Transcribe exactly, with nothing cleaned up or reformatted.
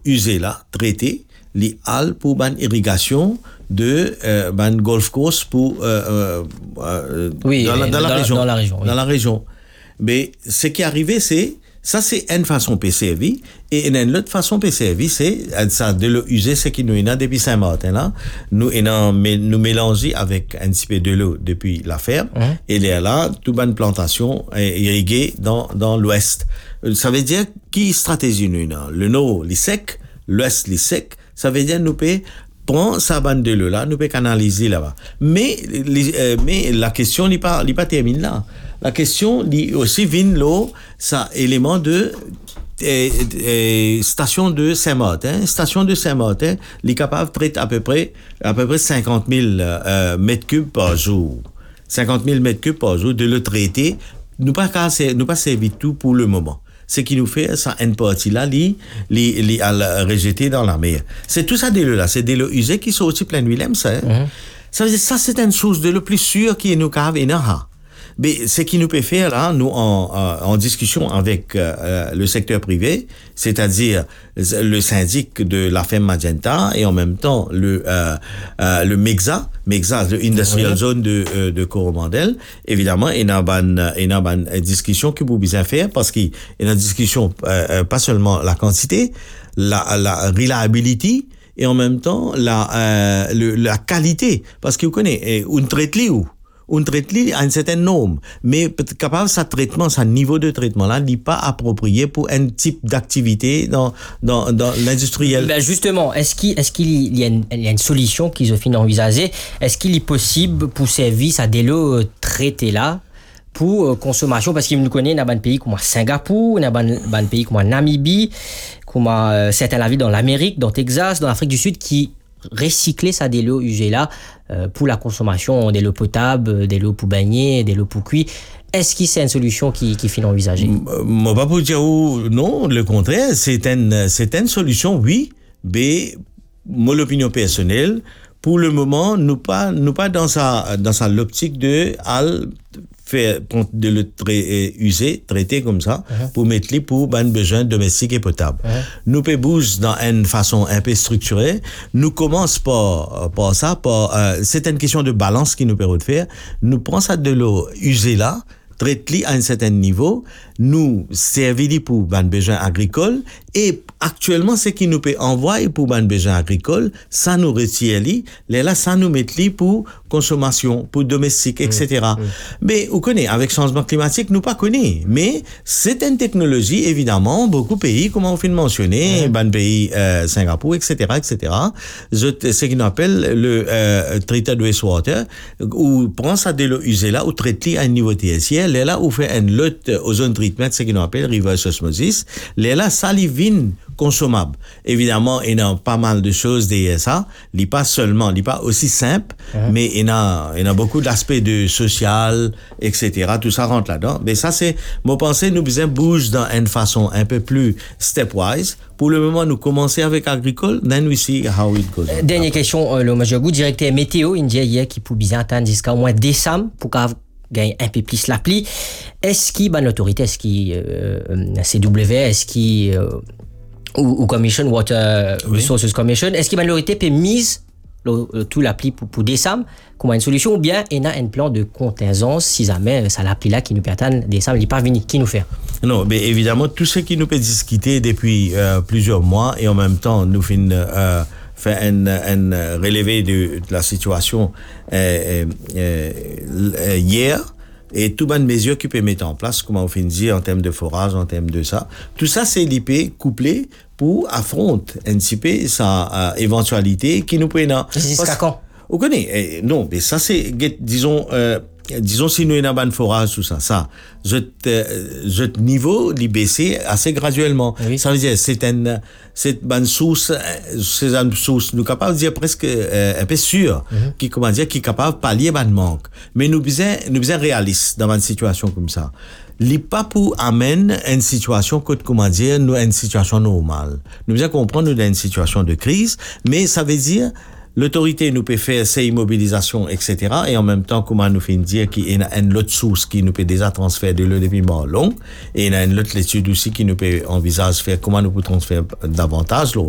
usé là, traité, li al pour ban irrigation de euh, ban golf course pour euh, euh, oui, dans, la, dans, dans la région. Dans la région. Oui. Dans la région. Mais ce qui est arrivé, c'est ça, c'est une façon P C V et une autre façon P C V, c'est ça de l'eau usée, c'est qui nous est depuis Saint-Martin là, nous en nous mélanger avec un petit peu de l'eau depuis la ferme mmh. et là, toute bonne plantation est irriguée dans dans l'ouest. Ça veut dire qui stratégie nous là, le nord les sec, l'ouest les sec, ça veut dire nous peut prend sa bande de l'eau là, nous peut canaliser là-bas. Mais les, euh, mais la question n'est pas n'est pas terminée là. La question dit aussi vient l'eau, ça élément de euh, euh, station de Saint-Martin, station de Saint-Martin, les capables traiter à peu près à peu près cinquante mille euh, mètres cubes par jour, cinquante mille mètres cubes par jour de le traiter. Nous pas nous pas servi tout pour le moment. Ce qui nous fait ça une partie là, li li li à rejeter dans la mer. C'est tout ça de l'eau là, c'est de l'eau usée qui sont aussi plein d'huile, ça. Hein? Mm-hmm. Ça veut dire ça c'est une source de l'eau plus sûre qui nous cave et n'a. Mais ce qui nous peut faire là, nous en, en, en discussion avec euh, le secteur privé, c'est-à-dire le syndic de la ferme Magenta et en même temps le euh, euh, le MEXA, MEXA, le Industrial oui. Zone de euh, de Coromandel, évidemment, il y a une il y a une discussion que vous bien faire parce qu'il y a une discussion euh, pas seulement la quantité, la la reliability et en même temps la euh, le, la qualité parce que vous connaissez une traite où on traite à une certaine norme, mais capable sa traitement, sa niveau de traitement là n'est pas approprié pour un type d'activité dans dans dans l'industriel. Ben justement, est-ce qu'il est-ce qu'il y a une, il y a une solution qu'ils ont fini d'envisager? Est-ce qu'il est possible pour service à des lots traités là pour euh, consommation parce qu'il nous connaît dans un pays comme Singapour, dans un pays comme Namibie, comme euh, certains villes dans l'Amérique, dans Texas, dans l'Afrique du Sud qui recycler ça des lots usés là euh, pour la consommation des lots potables, des lots pour baigner, des lots pour cuire. Est-ce que c'est une solution qui qui finit envisagée? Moi pas pour dire non, le contraire, c'est une c'est une solution oui, mais mon opinion personnelle pour le moment nous pas nous pas dans sa dans sa l'optique de al faire de le tra- user traiter comme ça uh-huh. pour mettre les pour ben besoin domestique et potable. Uh-huh. Nous peut bouger dans une façon un peu structurée. Nous commence par par ça par euh, c'est une question de balance qui nous permet de faire. Nous prenons ça de l'eau usée là traite-li à un certain niveau, nous servir pour ben besoin agricole et actuellement ce qui nous peut envoyer pour ben besoin agricole, ça nous retire li, là ça nous met li pour consommation, pour domestique, et cetera. Mmh, mmh. Mais vous connaissez avec changement climatique, nous pas connaît, mais c'est une technologie évidemment beaucoup de pays comme on vient de mentionner, mmh. ben pays euh, Singapour, et cetera, et cetera. Je, ce qu'on appelle le euh, treated wastewater, où prend ça de l'eau usée là, ou traite-li à un niveau tertiaire. Là où fait un lot ozone treatment, ce qu'on appelle reverse osmosis, là ça li vin consommable. Évidemment, il y a pas mal de choses derrière ça. Il n'est pas seulement, il n'est pas aussi simple, mmh. mais il y a, il y a beaucoup d'aspects de social, et cetera. Tout ça rentre là-dedans. Mais ça, c'est, mon pensée, nous besoin bouge dans une façon un peu plus stepwise. Pour le moment, nous commençons avec agricole, then we see how it goes. Euh, dernière question, euh, le major goût, directeur météo, India, hier, qui peut bien attendre jusqu'à au moins décembre pour qu'avoir gagne un peu plus l'appli. Est-ce qu'il, ben, l'autorité, est-ce qu'il, euh, C W, est-ce qu'il, euh, ou, ou Commission, Water oui. Resources Commission, est-ce qu'il, ben, l'autorité peut mise le, le, tout l'appli pour, pour décembre, comme une solution, ou bien il y a un plan de contingence, si jamais ça l'appli là qui nous peut attendre décembre, il n'est pas venu, qui nous fait? Non, mais évidemment, tout ce qui nous peut discuter depuis euh, plusieurs mois, et en même temps, nous finissons, euh, fait un, un relevé de, de la situation euh, euh, euh, hier et tout bonnes mesures qui peuvent mettre en place, comme on fait dire en termes de forage, en termes de ça. Tout ça, c'est l'I P couplé pour affronter un petit peu sa euh, éventualité qui nous peut... Jusqu'à quand? Vous connaissez? Eh, non, mais ça, c'est, disons... Euh, disons si nous avons un forage tout ça ça je je niveau li baisser assez graduellement oui. Ça veut dire c'est une c'est une source c'est une source nous capable de dire presque euh, un peu sûr mm-hmm. qui comment dire qui capable pallier ban manque mais nous besoin nous besoin réaliste dans une situation comme ça li pas pour amène une situation que comment dire nous une situation normale nous besoin comprendre nous dans une situation de crise mais ça veut dire l'autorité nous peut faire ces immobilisations, et cetera. Et en même temps, comment nous fait dire qu'il y a une autre source qui nous peut déjà transférer de l'eau depuis mort long. Et il y a une autre étude aussi qui nous peut envisager faire comment nous pouvons transférer davantage l'eau.